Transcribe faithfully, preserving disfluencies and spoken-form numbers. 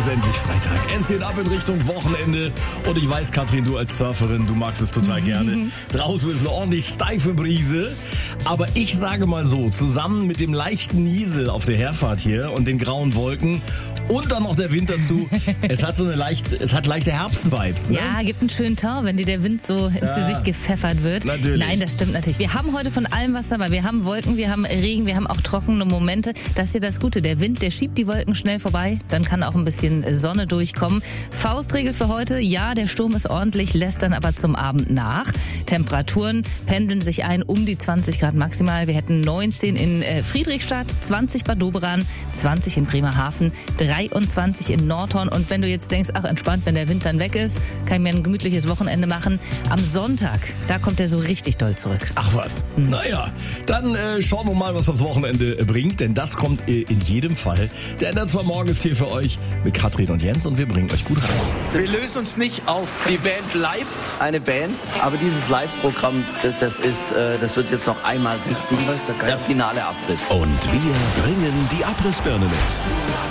ist endlich Freitag. Es geht ab in Richtung Wochenende. Und ich weiß, Katrin, du als Surferin, du magst es total gerne. Draußen ist eine ordentlich steife Brise. Aber ich sage mal so, zusammen mit dem leichten Niesel auf der Herfahrt hier und den grauen Wolken und dann noch der Wind dazu, es hat so eine leichte, es hat leichte Herbstvibes. Ne? Ja, gibt einen schönen Ton, wenn dir der Wind so ins Ja, Gesicht gepfeffert wird. natürlich. Nein, das stimmt natürlich. Wir haben heute von allem was dabei. Wir haben Wolken, wir haben Regen, wir haben auch trockene Momente. Das ist ja das Gute. Der Wind, der schiebt die Wolken schnell vorbei. Dann kann auch ein bisschen Sonne durchkommen. Faustregel für heute, ja, der Sturm ist ordentlich, lässt dann aber zum Abend nach. Temperaturen pendeln sich ein um die zwanzig Grad maximal. Wir hätten neunzehn in Friedrichstadt, zwanzig Bad Doberan, zwanzig in Bremerhaven, dreiundzwanzig in Nordhorn. Und wenn du jetzt denkst, ach entspannt, wenn der Wind dann weg ist, kann ich mir ein gemütliches Wochenende machen. Am Sonntag, da kommt er so richtig doll zurück. Ach was. Hm. Naja, dann äh, schauen wir mal, was das Wochenende äh, bringt. Denn das kommt äh, in jedem Fall. Der N R zwei Morgen ist hier für euch mit Katrin und Jens und wir bringen euch gut rein. Wir lösen uns nicht auf. Die Band bleibt eine Band, aber dieses Live-Programm, das, das ist, äh, das wird jetzt noch einmal richtig der finale Abriss. Und wir bringen die Abrissbirne mit.